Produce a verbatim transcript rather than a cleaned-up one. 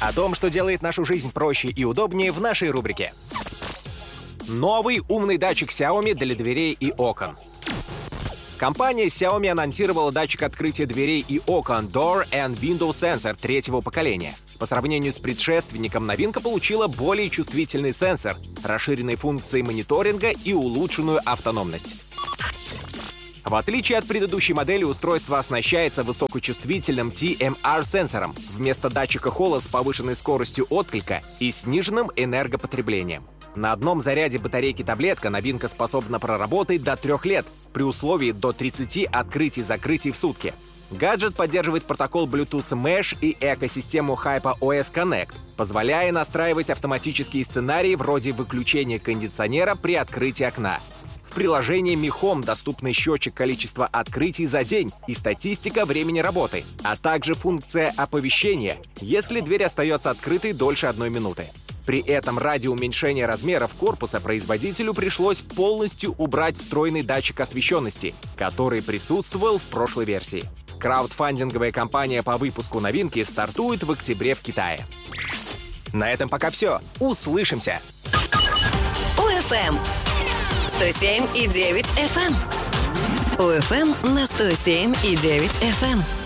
О том, что делает нашу жизнь проще и удобнее, в нашей рубрике. Новый умный датчик Xiaomi для дверей и окон. Компания Xiaomi анонсировала датчик открытия дверей и окон Door and Window Sensor третьего поколения. По сравнению с предшественником, новинка получила более чувствительный сенсор, расширенные функции мониторинга и улучшенную автономность. В отличие от предыдущей модели, устройство оснащается высокочувствительным ти эм ар-сенсором вместо датчика холла с повышенной скоростью отклика и сниженным энергопотреблением. На одном заряде батарейки-таблетка новинка способна проработать до трех лет при условии до тридцати открытий-закрытий в сутки. Гаджет поддерживает протокол Bluetooth Mesh и экосистему HyperOS Connect, позволяя настраивать автоматические сценарии вроде выключения кондиционера при открытии окна. В приложении Mi Home доступны счетчик количества открытий за день и статистика времени работы, а также функция оповещения, если дверь остается открытой дольше одной минуты. При этом ради уменьшения размеров корпуса производителю пришлось полностью убрать встроенный датчик освещенности, который присутствовал в прошлой версии. Краудфандинговая кампания по выпуску новинки стартует в октябре в Китае. На этом пока все. Услышимся! УФМ сто семь и девять эф эм. УФМ на сто семь и девять эф эм.